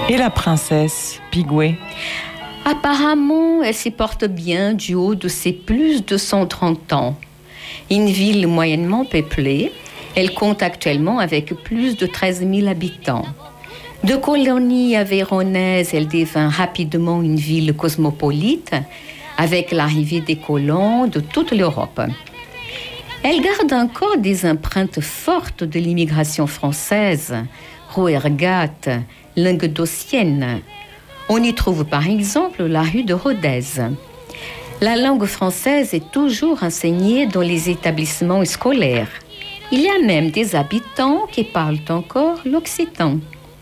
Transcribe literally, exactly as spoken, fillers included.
Et la princesse Pigoué? Apparemment, elle s'y porte bien du haut de ses plus de cent trente ans. Une ville moyennement peuplée, elle compte actuellement avec plus de treize mille habitants. De colonie avéronaise, elle devint rapidement une ville cosmopolite avec l'arrivée des colons de toute l'Europe. Elle garde encore des empreintes fortes de l'immigration française, rouergate, languedocienne. On y trouve par exemple la rue de Rodez. La langue française est toujours enseignée dans les établissements scolaires. Il y a même des habitants qui parlent encore l'occitan.